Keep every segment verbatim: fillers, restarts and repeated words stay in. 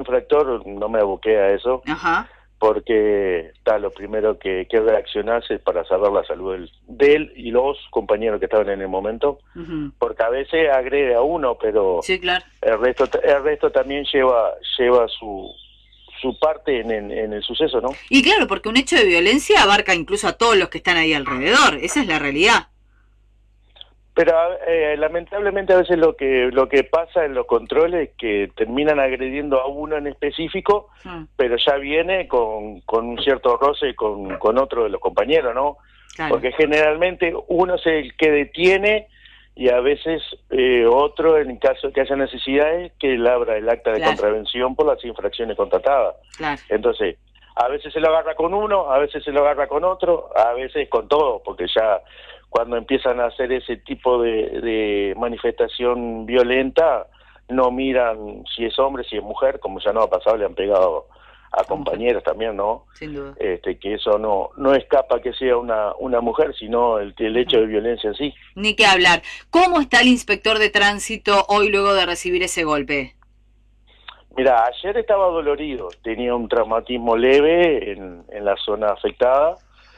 infractor no me aboqué a eso, Ajá. porque está lo primero que, que reaccionarse es para saber la salud del, de él y los compañeros que estaban en el momento, Uh-huh. porque a veces agrede a uno, pero Sí, claro. el resto el resto también lleva lleva su su parte en, en, en el suceso, ¿no? Y claro, porque un hecho de violencia abarca incluso a todos los que están ahí alrededor, esa es la realidad. Pero eh, lamentablemente a veces lo que lo que pasa en los controles es que terminan agrediendo a uno en específico, Mm. pero ya viene con, con un cierto roce con, con otro de los compañeros, ¿no? Claro. Porque generalmente uno es el que detiene y a veces eh, otro, en caso de que haya necesidades, que labra el acta de Claro. contravención por las infracciones constatadas. Claro. Entonces, a veces se lo agarra con uno, a veces se lo agarra con otro, a veces con todo, porque ya cuando empiezan a hacer ese tipo de, de manifestación violenta, no miran si es hombre, si es mujer, como ya no ha pasado, le han pegado a compañeros también, ¿no? Sin duda. Este, que eso no no escapa que sea una una mujer, sino el, el hecho de violencia en sí. Ni que hablar. ¿Cómo está el inspector de tránsito hoy luego de recibir ese golpe? Mira, ayer estaba dolorido, tenía un traumatismo leve en, en la zona afectada,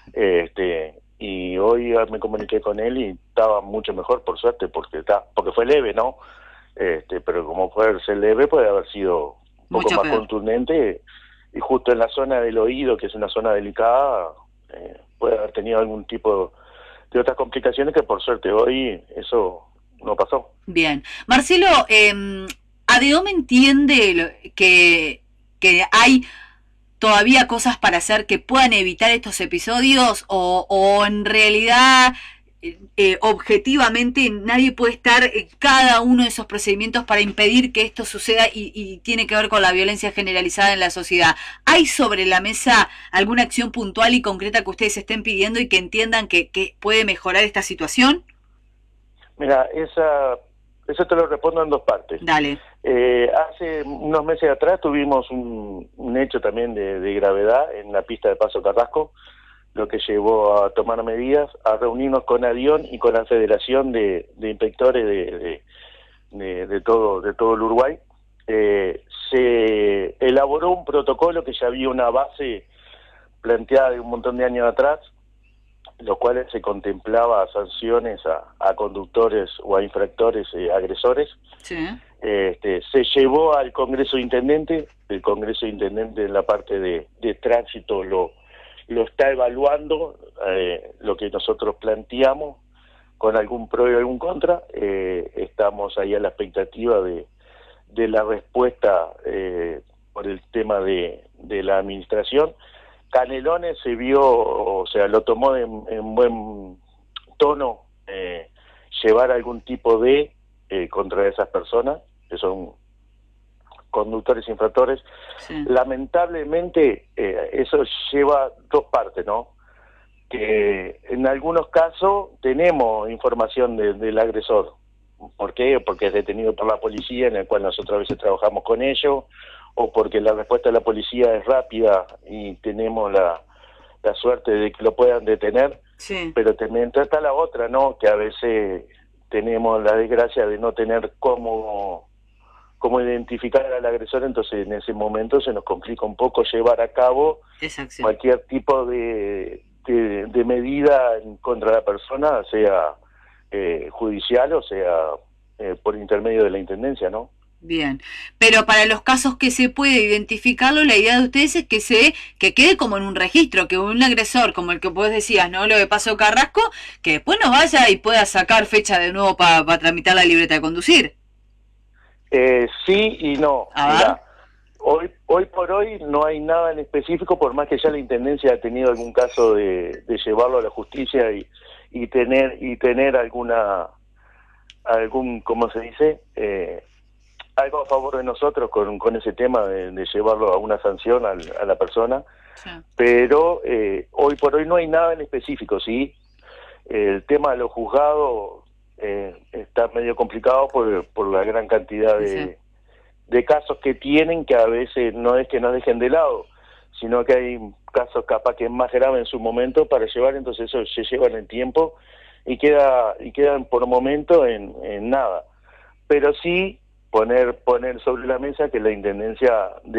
este, y hoy me comuniqué con él y estaba mucho mejor, por suerte, porque está, porque fue leve, ¿no? Este, pero como puede ser leve, puede haber sido un poco Mucho más peor. contundente, y justo en la zona del oído, que es una zona delicada, eh, puede haber tenido algún tipo de otras complicaciones que por suerte hoy eso no pasó. Bien. Marcelo, eh, ¿Adeome entiende lo, que, que hay todavía cosas para hacer que puedan evitar estos episodios o, o en realidad eh, objetivamente nadie puede estar en cada uno de esos procedimientos para impedir que esto suceda y, y tiene que ver con la violencia generalizada en la sociedad? ¿Hay sobre la mesa alguna acción puntual y concreta que ustedes estén pidiendo y que entiendan que, que puede mejorar esta situación? Mira, esa, eso te lo respondo en dos partes. Dale. Eh, hace unos meses atrás tuvimos un, un hecho también de, de gravedad en la pista de Paso Carrasco, lo que llevó a tomar medidas, a reunirnos con ADION y con la Federación de, de Inspectores de, de, de, de, todo, de todo el Uruguay. Eh, se elaboró un protocolo que ya había una base planteada de un montón de años atrás, los cuales se contemplaba sanciones a, a conductores o a infractores eh, agresores. Sí. Este, se llevó al Congreso de Intendente, el Congreso de Intendente en la parte de, de tránsito lo, lo está evaluando, eh, lo que nosotros planteamos, con algún pro y algún contra. Eh, estamos ahí a la expectativa de, de la respuesta eh, por el tema de, de la administración. Canelones se vio, o sea, lo tomó en, en buen tono, eh, llevar algún tipo de eh, contra esas personas, que son conductores infractores. Sí. Lamentablemente, eh, eso lleva dos partes, ¿no? Que en algunos casos tenemos información de, del agresor. ¿Por qué? Porque es detenido por la policía, en el cual nosotros a veces trabajamos con ellos, o porque la respuesta de la policía es rápida y tenemos la, la suerte de que lo puedan detener. Sí. Pero también está la otra, ¿no? Que a veces tenemos la desgracia de no tener cómo, cómo identificar al agresor, entonces en ese momento se nos complica un poco llevar a cabo cualquier tipo de, de, de medida en contra de la persona, sea eh, judicial o sea eh, por intermedio de la Intendencia, ¿no? Bien, pero para los casos que se puede identificarlo, la idea de ustedes es que se que quede como en un registro, que un agresor, como el que vos decías, ¿no? Lo de Paso Carrasco, que después no vaya y pueda sacar fecha de nuevo para pa tramitar la libreta de conducir. Eh, sí y no. A Mirá, hoy hoy por hoy no hay nada en específico, por más que ya la Intendencia ha tenido algún caso de, de llevarlo a la justicia y, y tener y tener alguna algún, ¿cómo se dice? Eh, algo a favor de nosotros con, con ese tema de, de llevarlo a una sanción al, a la persona, sí. Pero eh, hoy por hoy no hay nada en específico, ¿sí? El tema de los juzgados eh, está medio complicado por, por la gran cantidad de, sí. de casos que tienen, que a veces no es que nos dejen de lado, sino que hay casos capaz que es más grave en su momento para llevar, entonces eso se lleva en el tiempo y queda y quedan por momento en, en nada. Pero sí poner poner sobre la mesa que la Intendencia